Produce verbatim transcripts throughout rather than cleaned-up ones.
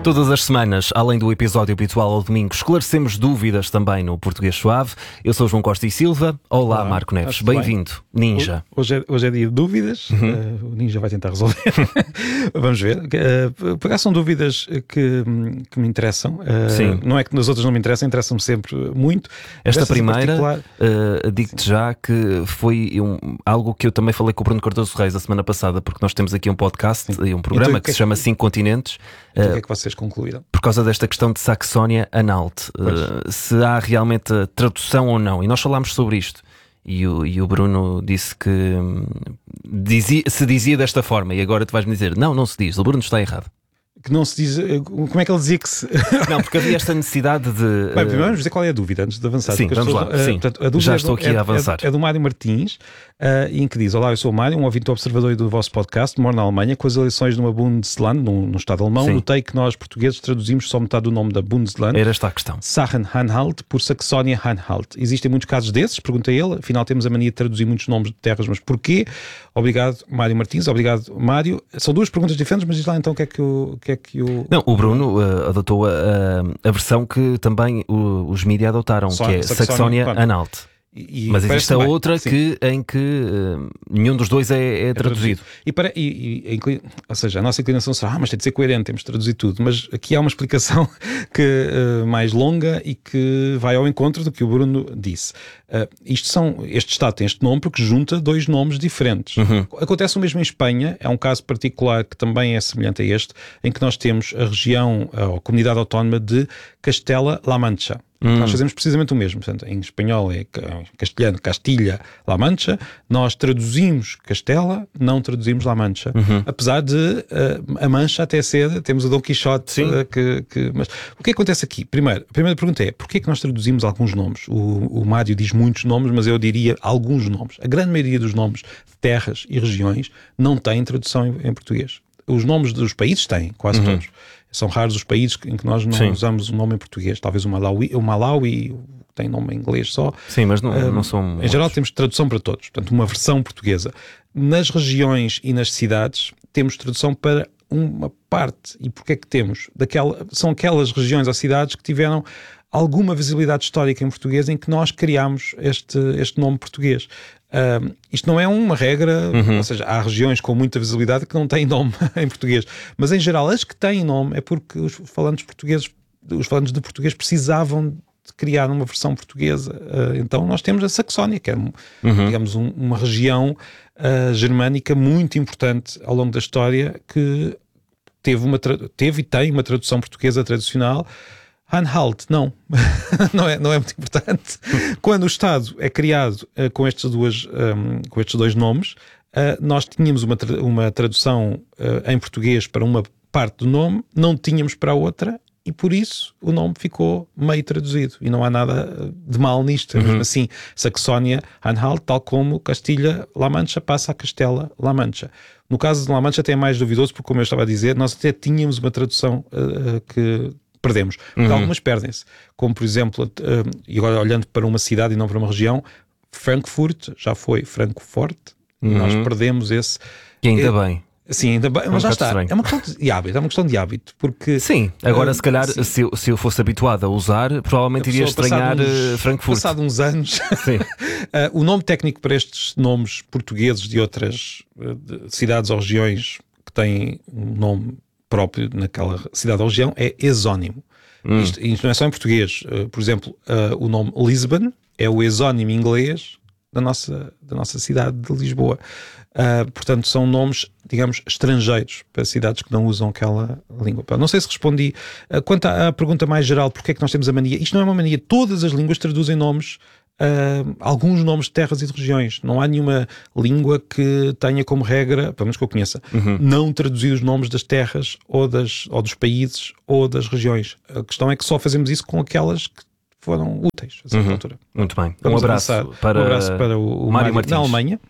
Todas as semanas, além do episódio habitual ao domingo, esclarecemos dúvidas também no Português Suave. Eu sou João Costa e Silva. Olá, Olá Marco Neves. Bem-vindo, Ninja. Hoje é, hoje é dia de dúvidas. Uhum. Uh, o Ninja vai tentar resolver. Vamos ver. Uh, por acaso são dúvidas que, que me interessam. Uh, Sim. Não é que nas outras não me interessam, interessam-me sempre muito. Esta primeira, uh, digo-te já que foi um, algo que eu também falei com o Bruno Cardoso Reis a semana passada, porque nós temos aqui um podcast Sim. e um programa então, que, que se chama que... Cinco Continentes. Então, uh, o que é que vocês concluíram? Por causa desta questão de Saxónia-Anhalt. Uh, se há realmente a tradução ou não. E nós falámos sobre isto. E o, e o Bruno disse que hum, dizia, se dizia desta forma. E agora tu vais-me dizer, não, não se diz. O Bruno está errado. Que não se diz. Como é que ele dizia que se. Não, porque havia esta necessidade de. Uh... Bem, primeiro vamos dizer qual é a dúvida antes de avançar. Sim, vamos pessoas, lá. Uh, Sim. Portanto, a dúvida já é estou do, aqui é, a avançar. É, é do Mário Martins, uh, em que diz: Olá, eu sou o Mário, um ouvinte observador do vosso podcast, moro na Alemanha, com as eleições numa Bundesland, no, no Estado alemão. Sim. Notei que nós, portugueses, traduzimos só metade do nome da Bundesland. Era esta a questão. Sachsen-Anhalt por Saxónia-Anhalt. Existem muitos casos desses, pergunta ele. Afinal, temos a mania de traduzir muitos nomes de terras, mas porquê? Obrigado, Mário Martins. Obrigado, Mário. São duas perguntas diferentes, mas diz lá então o que é que o. Que é que o... Não, o Bruno uh, adotou a, a, a versão que também o, os mídia adotaram, Só, que é Saxónia-Anhalt. E, e mas existe a outra que, em que uh, nenhum dos dois é, é, é traduzido. E para, e, e, ou seja, a nossa inclinação será, ah, mas tem de ser coerente, temos de traduzir tudo. Mas aqui há uma explicação que, uh, mais longa e que vai ao encontro do que o Bruno disse. Uh, isto são, este Estado tem este nome porque junta dois nomes diferentes. Uhum. Acontece o mesmo em Espanha, é um caso particular que também é semelhante a este, em que nós temos a região, a comunidade autónoma de Castela-La Mancha. Hum. Nós fazemos precisamente o mesmo. Portanto, em espanhol é castelhano, Castilha-La Mancha. Nós traduzimos Castela, não traduzimos La Mancha. Uhum. Apesar de uh, a Mancha até ser, temos o Dom Quixote. Uh, que, que, mas o que acontece aqui? Primeiro, a primeira pergunta é, porquê é que nós traduzimos alguns nomes? O, o Mário diz muitos nomes, mas eu diria alguns nomes. A grande maioria dos nomes de terras e regiões não tem tradução em, em português. Os nomes dos países têm, quase uhum. todos. São raros os países em que nós não Sim. usamos o nome em português. Talvez o Malawi, o Malawi tem nome em inglês só. Sim, mas não, um, não são... Em muitos. geral temos tradução para todos. Portanto, uma versão portuguesa. Nas regiões e nas cidades temos tradução para uma parte. E porquê é que temos? Daquela, são aquelas regiões ou cidades que tiveram alguma visibilidade histórica em português em que nós criámos este, este nome português. Uh, isto não é uma regra, uhum. ou seja, há regiões com muita visibilidade que não têm nome em português, mas em geral as que têm nome é porque os falantes portugueses, os falantes de português precisavam de criar uma versão portuguesa. Uh, então nós temos a Saxónia, que é uhum. digamos um, uma região uh, germânica muito importante ao longo da história que teve, uma tra- teve e tem uma tradução portuguesa tradicional. Anhalt, não. não, é, não é muito importante. Quando o Estado é criado uh, com, estes duas, um, com estes dois nomes, uh, nós tínhamos uma, tra- uma tradução uh, em português para uma parte do nome, não tínhamos para a outra, e por isso o nome ficou meio traduzido. E não há nada de mal nisto. Uhum. Mesmo assim, Saxónia-Anhalt, tal como Castilha-La Mancha passa a Castela-La Mancha. No caso de La Mancha até é mais duvidoso, porque, como eu estava a dizer, nós até tínhamos uma tradução uh, uh, que... perdemos, porque uhum. algumas perdem-se, como por exemplo, uh, e agora olhando para uma cidade e não para uma região, Frankfurt já foi Frankfurt, uhum. nós perdemos esse. E ainda é, bem. Sim, ainda bem, é um mas já está. Estranho. É uma questão de hábito, é uma questão de hábito, porque... Sim, agora uh, se calhar, se eu, se eu fosse habituado a usar, provavelmente iria estranhar uns, Frankfurt. Passado uns anos, Sim. uh, o nome técnico para estes nomes portugueses de outras uh, de cidades ou regiões que têm um nome próprio naquela cidade ou região é exónimo. Hum. Isto, isto não é só em português. Uh, por exemplo, uh, o nome Lisbon é o exónimo inglês da nossa, da nossa cidade de Lisboa. Uh, portanto, são nomes, digamos, estrangeiros para cidades que não usam aquela língua. Não sei se respondi. Uh, quanto à, à pergunta mais geral, porque é que nós temos a mania? Isto não é uma mania. Todas as línguas traduzem nomes, Uh, alguns nomes de terras e de regiões. Não há nenhuma língua que tenha como regra, pelo menos que eu conheça, uhum. não traduzir os nomes das terras ou, das, ou dos países ou das regiões. A questão é que só fazemos isso com aquelas que foram úteis a certa uhum. altura. Muito bem. Um abraço, para... um abraço para o, o Mário Martins. Na Alemanha.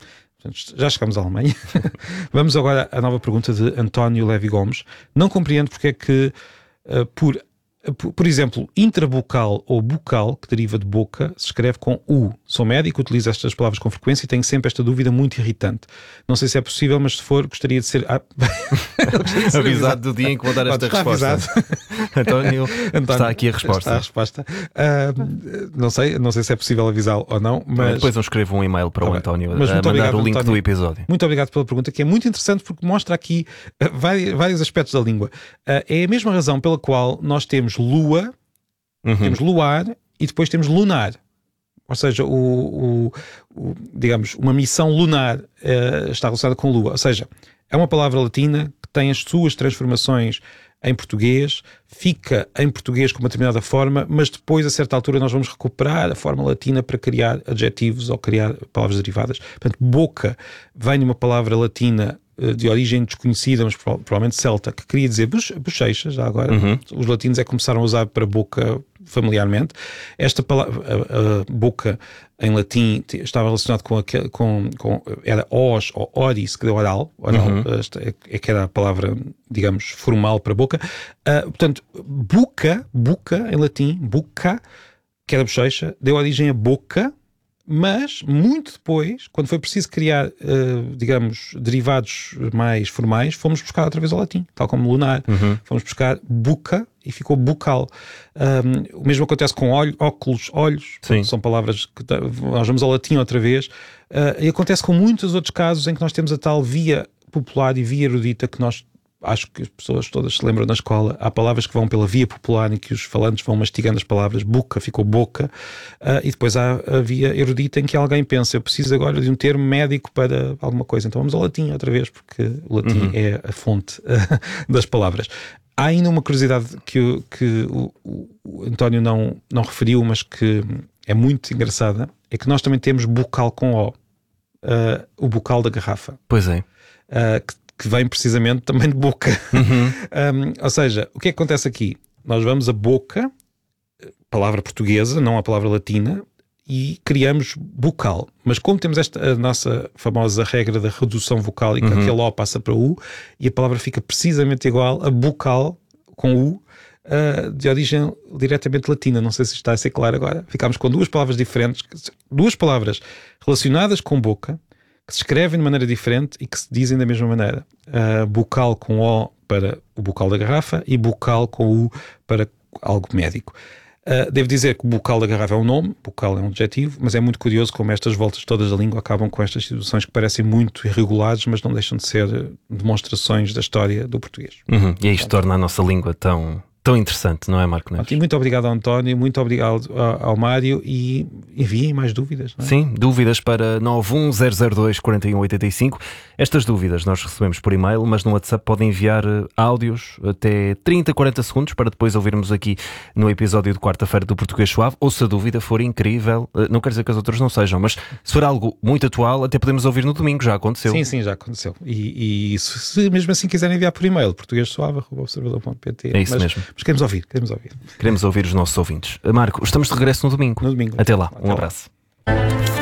Já chegamos à Alemanha. Vamos agora à nova pergunta de António Levi Gomes. Não compreendo porque é que uh, por Por exemplo, intrabucal ou bucal, que deriva de boca, se escreve com U. Sou médico, utilizo estas palavras com frequência e tenho sempre esta dúvida muito irritante. Não sei se é possível, mas se for, gostaria de ser... Ah, avisado do dia em que vou dar esta resposta. António, António, está aqui a resposta. Está a resposta. Uh, não, sei, não sei se é possível avisá-lo ou não, mas... Depois eu escrevo um e-mail para tá o bem. António mas a mandar obrigado, o link António. do episódio. Muito obrigado pela pergunta, que é muito interessante porque mostra aqui uh, vários, vários aspectos da língua. Uh, é a mesma razão pela qual nós temos lua, uhum. temos luar e depois temos lunar. Ou seja, o, o, o, digamos, uma missão lunar uh, está relacionada com lua. Ou seja, é uma palavra latina que tem as suas transformações em português, fica em português com uma determinada forma, mas depois, a certa altura, nós vamos recuperar a forma latina para criar adjetivos ou criar palavras derivadas. Portanto, boca vem de uma palavra latina de origem desconhecida, mas provavelmente celta, que queria dizer bochecha, já agora. Uhum. Os latinos é que começaram a usar para boca familiarmente. Esta palavra, a, a boca em latim, estava relacionado com, aquele, com, com era os ou oris, que deu oral, oral uhum. é, é que era a palavra, digamos, formal para boca. Uh, portanto, buca, buca em latim, buca, que era bochecha, deu origem a boca. Mas, muito depois, quando foi preciso criar, uh, digamos, derivados mais formais, fomos buscar outra vez ao latim, tal como lunar. Uhum. Fomos buscar buca e ficou bucal. Um, o mesmo acontece com olho, óculos, olhos. São palavras que nós vamos ao latim outra vez. Uh, e acontece com muitos outros casos em que nós temos a tal via popular e via erudita que nós... Acho que as pessoas todas se lembram na escola. Há palavras que vão pela via popular em que os falantes vão mastigando as palavras. Boca ficou boca. Uh, e depois há a via erudita em que alguém pensa: eu preciso agora de um termo médico para alguma coisa. Então vamos ao latim outra vez, porque o latim uhum. é a fonte uh, das palavras. Há ainda uma curiosidade que, que o, o António não, não referiu, mas que é muito engraçada. É que nós também temos bocal com O. Uh, o bocal da garrafa. Pois é. Uh, que que vem precisamente também de boca. Uhum. um, ou seja, o que é que acontece aqui? Nós vamos a boca, palavra portuguesa, não a palavra latina, e criamos bucal. Mas como temos esta a nossa famosa regra da redução vocálica, uhum. aquele O passa para U, e a palavra fica precisamente igual a bucal com U, uh, de origem diretamente latina. Não sei se está a ser claro agora. Ficámos com duas palavras diferentes, duas palavras relacionadas com boca, que se escrevem de maneira diferente e que se dizem da mesma maneira. Uh, bucal com O para o bucal da garrafa e bucal com U para algo médico. Uh, devo dizer que o bucal da garrafa é um nome, bucal é um adjetivo, mas é muito curioso como estas voltas todas da língua acabam com estas situações que parecem muito irregulares, mas não deixam de ser demonstrações da história do português. Uhum. E isto torna a nossa língua tão... tão interessante, não é, Marco Neves? Muito obrigado ao António, muito obrigado ao, ao Mário e enviem mais dúvidas. Não é? Sim, dúvidas para nove um zero zero dois quatro um oito cinco. Estas dúvidas nós recebemos por e-mail, mas no WhatsApp podem enviar áudios até trinta, quarenta segundos para depois ouvirmos aqui no episódio de quarta-feira do Português Suave. Ou se a dúvida for incrível, não quer dizer que as outras não sejam, mas se for algo muito atual, até podemos ouvir no domingo, já aconteceu. Sim, sim, já aconteceu. E, e se, se mesmo assim quiserem enviar por e-mail, português suave arroba observador ponto pt. É isso mas, mesmo. Mas queremos ouvir, queremos ouvir. Queremos ouvir os nossos ouvintes. Marco, estamos de regresso no domingo. No domingo. Até lá, Até um abraço. Lá.